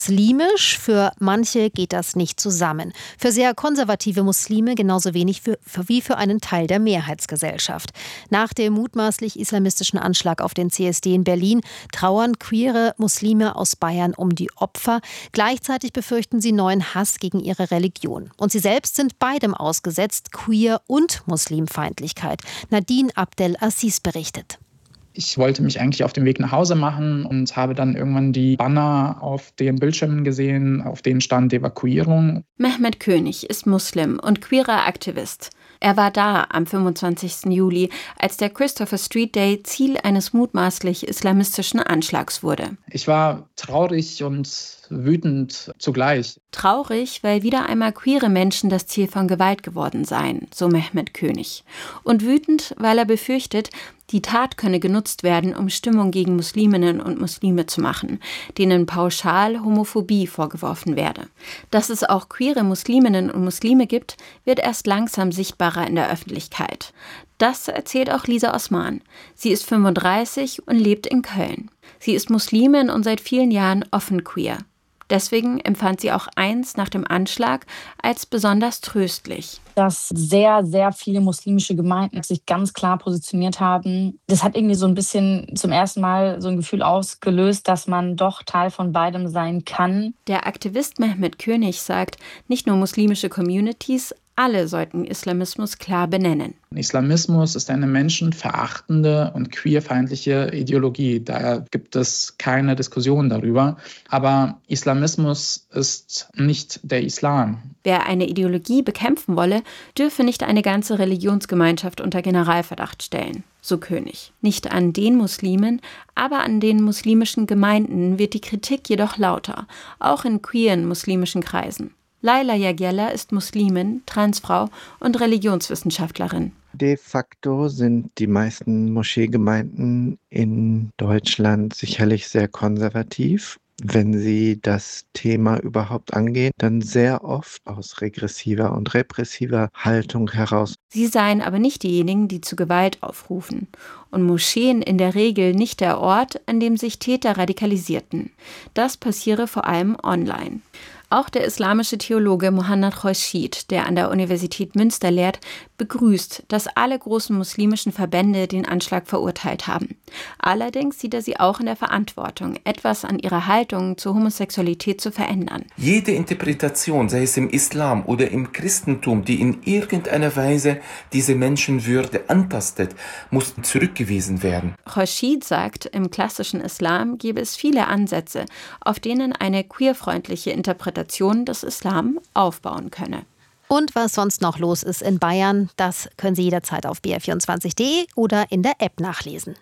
Muslimisch, für manche geht das nicht zusammen. Für sehr konservative Muslime genauso wenig wie für einen Teil der Mehrheitsgesellschaft. Nach dem mutmaßlich islamistischen Anschlag auf den CSD in Berlin trauern queere Muslime aus Bayern um die Opfer. Gleichzeitig befürchten sie neuen Hass gegen ihre Religion. Und sie selbst sind beidem ausgesetzt, queer und Muslimfeindlichkeit. Nadine Abdel-Aziz berichtet. Ich wollte mich eigentlich auf den Weg nach Hause machen und habe dann irgendwann die Banner auf den Bildschirmen gesehen, auf denen stand Evakuierung. Mehmet König ist Muslim und queerer Aktivist. Er war da am 25. Juli, als der Christopher Street Day Ziel eines mutmaßlich islamistischen Anschlags wurde. Ich war traurig und wütend zugleich. Traurig, weil wieder einmal queere Menschen das Ziel von Gewalt geworden seien, so Mehmet König. Und wütend, weil er befürchtet, die Tat könne genutzt werden, um Stimmung gegen Musliminnen und Muslime zu machen, denen pauschal Homophobie vorgeworfen werde. Dass es auch queere Musliminnen und Muslime gibt, wird erst langsam sichtbarer in der Öffentlichkeit. Das erzählt auch Lisa Osman. Sie ist 35 und lebt in Köln. Sie ist Muslimin und seit vielen Jahren offen queer. Deswegen empfand sie auch eins nach dem Anschlag als besonders tröstlich. Dass sehr, sehr viele muslimische Gemeinden sich ganz klar positioniert haben. Das hat irgendwie so ein bisschen zum ersten Mal so ein Gefühl ausgelöst, dass man doch Teil von beidem sein kann. Der Aktivist Mehmet König sagt, nicht nur muslimische Communities, alle sollten Islamismus klar benennen. Islamismus ist eine menschenverachtende und queerfeindliche Ideologie. Da gibt es keine Diskussion darüber. Aber Islamismus ist nicht der Islam. Wer eine Ideologie bekämpfen wolle, dürfe nicht eine ganze Religionsgemeinschaft unter Generalverdacht stellen, so König. Nicht an den Muslimen, aber an den muslimischen Gemeinden wird die Kritik jedoch lauter, auch in queeren muslimischen Kreisen. Laila Jagella ist Muslimin, Transfrau und Religionswissenschaftlerin. De facto sind die meisten Moscheegemeinden in Deutschland sicherlich sehr konservativ. Wenn sie das Thema überhaupt angehen, dann sehr oft aus regressiver und repressiver Haltung heraus. Sie seien aber nicht diejenigen, die zu Gewalt aufrufen. Und Moscheen in der Regel nicht der Ort, an dem sich Täter radikalisierten. Das passiere vor allem online. Auch der islamische Theologe Mohanad Khourshid, der an der Universität Münster lehrt, begrüßt, dass alle großen muslimischen Verbände den Anschlag verurteilt haben. Allerdings sieht er sie auch in der Verantwortung, etwas an ihrer Haltung zur Homosexualität zu verändern. Jede Interpretation, sei es im Islam oder im Christentum, die in irgendeiner Weise diese Menschenwürde antastet, muss zurückgewiesen werden. Khourshid sagt, im klassischen Islam gebe es viele Ansätze, auf denen eine queerfreundliche Interpretation des Islam aufbauen könne. Und was sonst noch los ist in Bayern, das können Sie jederzeit auf br24.de oder in der App nachlesen.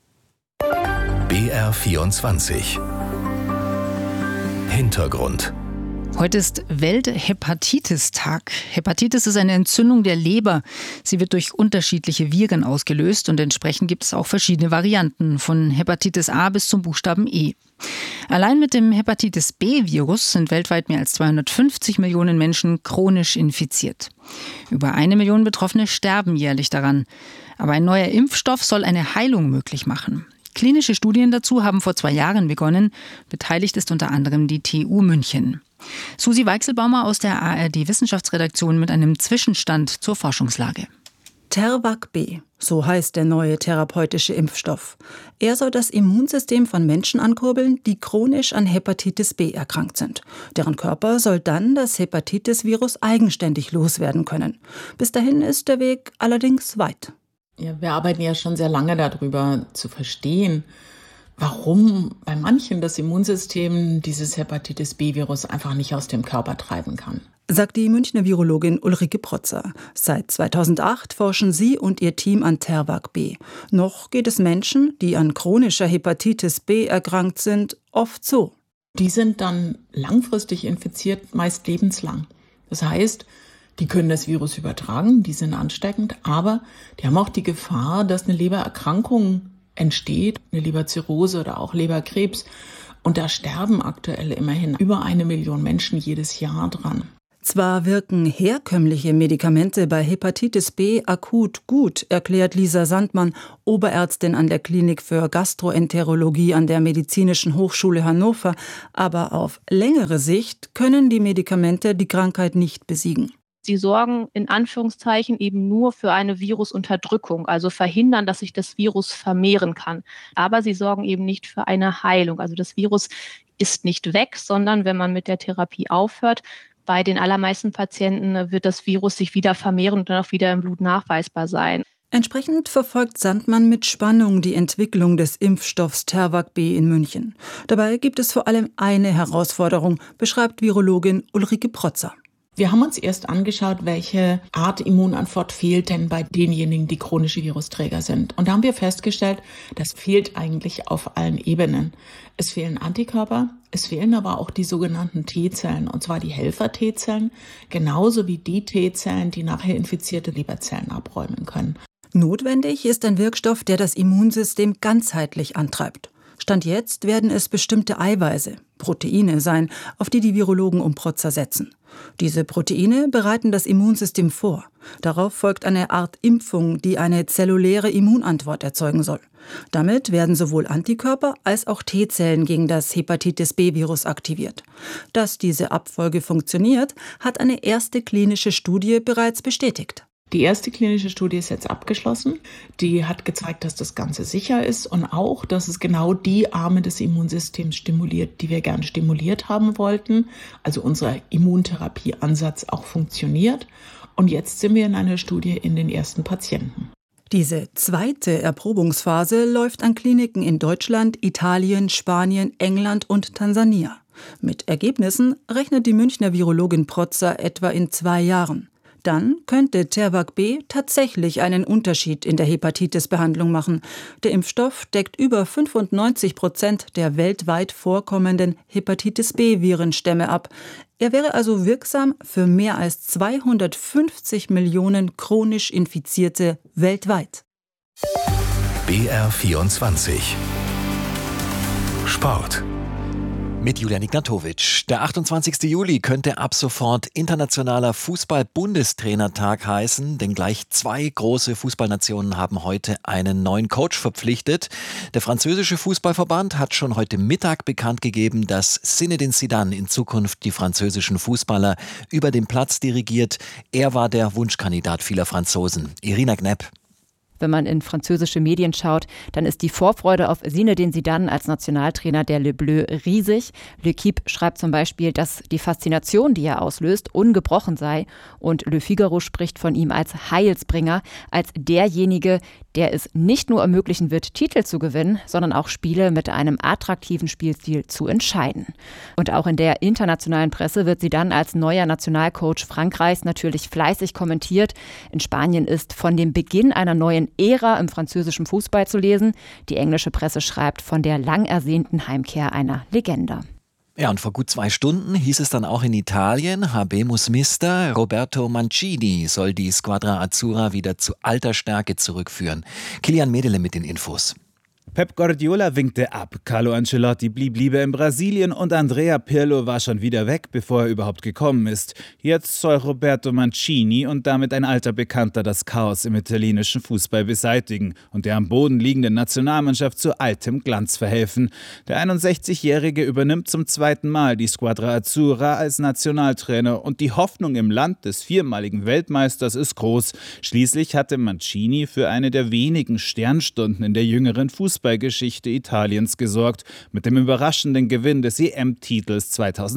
BR24 Hintergrund. Heute ist Welthepatitis-Tag. Hepatitis ist eine Entzündung der Leber. Sie wird durch unterschiedliche Viren ausgelöst und entsprechend gibt es auch verschiedene Varianten, von Hepatitis A bis zum Buchstaben E. Allein mit dem Hepatitis B-Virus sind weltweit mehr als 250 Millionen Menschen chronisch infiziert. Über 1 Million Betroffene sterben jährlich daran. Aber ein neuer Impfstoff soll eine Heilung möglich machen. Klinische Studien dazu haben vor 2 Jahren begonnen. Beteiligt ist unter anderem die TU München. Susi Weichselbaumer aus der ARD-Wissenschaftsredaktion mit einem Zwischenstand zur Forschungslage. Tervac B, so heißt der neue therapeutische Impfstoff. Er soll das Immunsystem von Menschen ankurbeln, die chronisch an Hepatitis B erkrankt sind. Deren Körper soll dann das Hepatitis-Virus eigenständig loswerden können. Bis dahin ist der Weg allerdings weit. Ja, wir arbeiten ja schon sehr lange darüber zu verstehen, warum bei manchen das Immunsystem dieses Hepatitis-B-Virus einfach nicht aus dem Körper treiben kann. Sagt die Münchner Virologin Ulrike Protzer. Seit 2008 forschen sie und ihr Team an Tervac B. Noch geht es Menschen, die an chronischer Hepatitis B erkrankt sind, oft so. Die sind dann langfristig infiziert, meist lebenslang. Das heißt, die können das Virus übertragen, die sind ansteckend, aber die haben auch die Gefahr, dass eine Lebererkrankung entsteht, eine Leberzirrhose oder auch Leberkrebs. Und da sterben aktuell immerhin über 1 Million Menschen jedes Jahr dran. Zwar wirken herkömmliche Medikamente bei Hepatitis B akut gut, erklärt Lisa Sandmann, Oberärztin an der Klinik für Gastroenterologie an der Medizinischen Hochschule Hannover, aber auf längere Sicht können die Medikamente die Krankheit nicht besiegen. Sie sorgen in Anführungszeichen eben nur für eine Virusunterdrückung, also verhindern, dass sich das Virus vermehren kann. Aber sie sorgen eben nicht für eine Heilung. Also das Virus ist nicht weg, sondern wenn man mit der Therapie aufhört, bei den allermeisten Patienten wird das Virus sich wieder vermehren und dann auch wieder im Blut nachweisbar sein. Entsprechend verfolgt Sandmann mit Spannung die Entwicklung des Impfstoffs Tervak B in München. Dabei gibt es vor allem eine Herausforderung, beschreibt Virologin Ulrike Protzer. Wir haben uns erst angeschaut, welche Art Immunantwort fehlt denn bei denjenigen, die chronische Virusträger sind. Und da haben wir festgestellt, das fehlt eigentlich auf allen Ebenen. Es fehlen Antikörper, es fehlen aber auch die sogenannten T-Zellen, und zwar die Helfer-T-Zellen, genauso wie die T-Zellen, die nachher infizierte Leberzellen abräumen können. Notwendig ist ein Wirkstoff, der das Immunsystem ganzheitlich antreibt. Stand jetzt werden es bestimmte Eiweiße, Proteine sein, auf die Virologen um Protzer setzen. Diese Proteine bereiten das Immunsystem vor. Darauf folgt eine Art Impfung, die eine zelluläre Immunantwort erzeugen soll. Damit werden sowohl Antikörper als auch T-Zellen gegen das Hepatitis-B-Virus aktiviert. Dass diese Abfolge funktioniert, hat eine erste klinische Studie bereits bestätigt. Die erste klinische Studie ist jetzt abgeschlossen. Die hat gezeigt, dass das Ganze sicher ist und auch, dass es genau die Arme des Immunsystems stimuliert, die wir gerne stimuliert haben wollten. Also unser Immuntherapieansatz auch funktioniert. Und jetzt sind wir in einer Studie in den ersten Patienten. Diese zweite Erprobungsphase läuft an Kliniken in Deutschland, Italien, Spanien, England und Tansania. Mit Ergebnissen rechnet die Münchner Virologin Protzer etwa in 2 Jahren. Dann könnte Tervak B tatsächlich einen Unterschied in der Hepatitis-Behandlung machen. Der Impfstoff deckt über 95% der weltweit vorkommenden Hepatitis-B-Virenstämme ab. Er wäre also wirksam für mehr als 250 Millionen chronisch Infizierte weltweit. BR24 Sport mit Julian Ignatowitsch. Der 28. Juli könnte ab sofort internationaler Fußball-Bundestrainertag heißen, denn gleich 2 große Fußballnationen haben heute einen neuen Coach verpflichtet. Der französische Fußballverband hat schon heute Mittag bekannt gegeben, dass Zinedine Zidane in Zukunft die französischen Fußballer über den Platz dirigiert. Er war der Wunschkandidat vieler Franzosen. Irina Knepp. Wenn man in französische Medien schaut, dann ist die Vorfreude auf Zinedine Zidane als Nationaltrainer der Le Bleu riesig. L'Équipe schreibt zum Beispiel, dass die Faszination, die er auslöst, ungebrochen sei. Und Le Figaro spricht von ihm als Heilsbringer, als derjenige, der es nicht nur ermöglichen wird, Titel zu gewinnen, sondern auch Spiele mit einem attraktiven Spielstil zu entscheiden. Und auch in der internationalen Presse wird Zidane als neuer Nationalcoach Frankreichs natürlich fleißig kommentiert. In Spanien ist von dem Beginn einer neuen Ära im französischen Fußball zu lesen. Die englische Presse schreibt von der lang ersehnten Heimkehr einer Legende. Ja, und vor gut 2 Stunden hieß es dann auch in Italien, Habemus Mister, Roberto Mancini soll die Squadra Azzurra wieder zu alter Stärke zurückführen. Kilian Medele mit den Infos. Pep Guardiola winkte ab, Carlo Ancelotti blieb lieber in Brasilien und Andrea Pirlo war schon wieder weg, bevor er überhaupt gekommen ist. Jetzt soll Roberto Mancini und damit ein alter Bekannter das Chaos im italienischen Fußball beseitigen und der am Boden liegenden Nationalmannschaft zu altem Glanz verhelfen. Der 61-Jährige übernimmt zum 2. Mal die Squadra Azzurra als Nationaltrainer und die Hoffnung im Land des 4-maligen Weltmeisters ist groß. Schließlich hatte Mancini für eine der wenigen Sternstunden in der jüngeren Fußballgeschichte Italiens gesorgt, mit dem überraschenden Gewinn des EM-Titels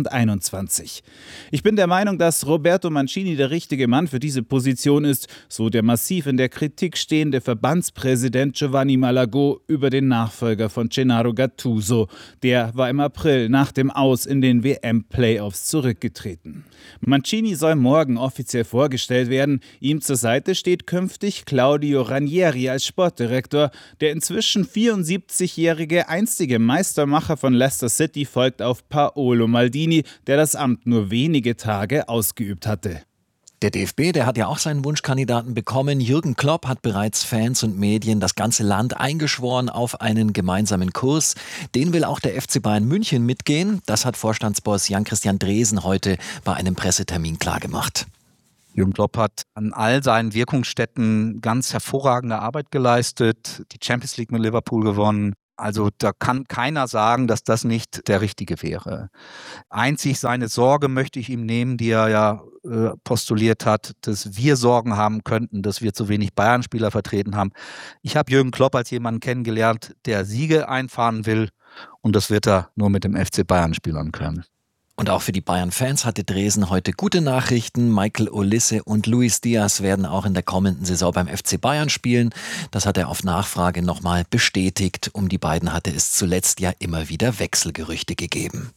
2021. Ich bin der Meinung, dass Roberto Mancini der richtige Mann für diese Position ist, so der massiv in der Kritik stehende Verbandspräsident Giovanni Malagò über den Nachfolger von Gennaro Gattuso. Der war im April nach dem Aus in den WM-Playoffs zurückgetreten. Mancini soll morgen offiziell vorgestellt werden. Ihm zur Seite steht künftig Claudio Ranieri als Sportdirektor. Der inzwischen 74-jährige einstige Meistermacher von Leicester City folgt auf Paolo Maldini, der das Amt nur wenige Tage ausgeübt hatte. Der DFB, der hat ja auch seinen Wunschkandidaten bekommen. Jürgen Klopp hat bereits Fans und Medien, das ganze Land eingeschworen auf einen gemeinsamen Kurs. Den will auch der FC Bayern München mitgehen. Das hat Vorstandsboss Jan-Christian Dresen heute bei einem Pressetermin klargemacht. Jürgen Klopp hat an all seinen Wirkungsstätten ganz hervorragende Arbeit geleistet, die Champions League mit Liverpool gewonnen. Also da kann keiner sagen, dass das nicht der Richtige wäre. Einzig seine Sorge möchte ich ihm nehmen, die er ja postuliert hat, dass wir Sorgen haben könnten, dass wir zu wenig Bayern-Spieler vertreten haben. Ich habe Jürgen Klopp als jemanden kennengelernt, der Siege einfahren will, und das wird er nur mit dem FC Bayern-Spielern können. Und auch für die Bayern-Fans hatte Dresen heute gute Nachrichten. Michael Olise und Luis Diaz werden auch in der kommenden Saison beim FC Bayern spielen. Das hat er auf Nachfrage nochmal bestätigt. Um die beiden hatte es zuletzt ja immer wieder Wechselgerüchte gegeben.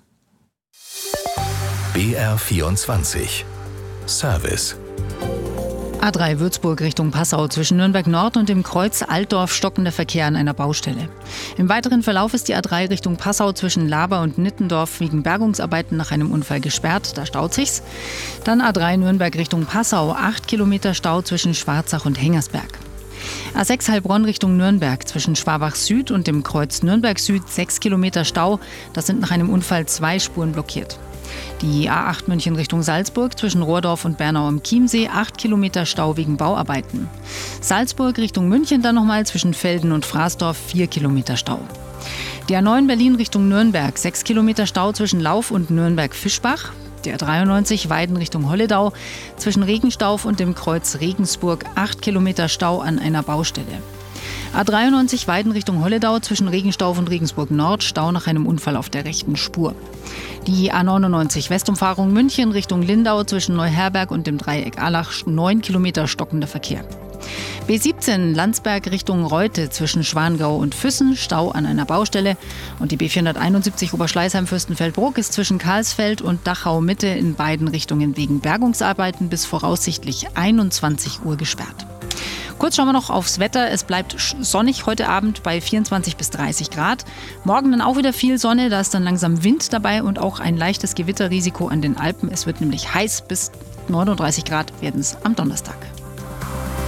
BR24 Service. A3 Würzburg Richtung Passau, zwischen Nürnberg Nord und dem Kreuz Altdorf stockender Verkehr an einer Baustelle. Im weiteren Verlauf ist die A3 Richtung Passau zwischen Laber und Nittendorf wegen Bergungsarbeiten nach einem Unfall gesperrt, da staut sich's. Dann A3 Nürnberg Richtung Passau, 8 Kilometer Stau zwischen Schwarzach und Hengersberg. A6 Heilbronn Richtung Nürnberg, zwischen Schwabach Süd und dem Kreuz Nürnberg Süd 6 Kilometer Stau, das sind nach einem Unfall 2 Spuren blockiert. Die A8 München Richtung Salzburg zwischen Rohrdorf und Bernau am Chiemsee 8 Kilometer Stau wegen Bauarbeiten. Salzburg Richtung München dann nochmal zwischen Velden und Fraßdorf 4 Kilometer Stau. Die A9 Berlin Richtung Nürnberg 6 Kilometer Stau zwischen Lauf und Nürnberg-Fischbach. Die A93 Weiden Richtung Holledau zwischen Regenstauf und dem Kreuz Regensburg 8 Kilometer Stau an einer Baustelle. A93 Weiden Richtung Holledau zwischen Regenstauf und Regensburg Nord, Stau nach einem Unfall auf der rechten Spur. Die A99 Westumfahrung München Richtung Lindau zwischen Neuherberg und dem Dreieck Allach 9 Kilometer stockender Verkehr. B17 Landsberg Richtung Reute zwischen Schwangau und Füssen, Stau an einer Baustelle. Und die B471 Oberschleißheim-Fürstenfeldbruck ist zwischen Karlsfeld und Dachau Mitte in beiden Richtungen wegen Bergungsarbeiten bis voraussichtlich 21 Uhr gesperrt. Kurz schauen wir noch aufs Wetter. Es bleibt sonnig heute Abend bei 24 bis 30 Grad. Morgen dann auch wieder viel Sonne, da ist dann langsam Wind dabei und auch ein leichtes Gewitterrisiko an den Alpen. Es wird nämlich heiß, bis 39 Grad werden es am Donnerstag.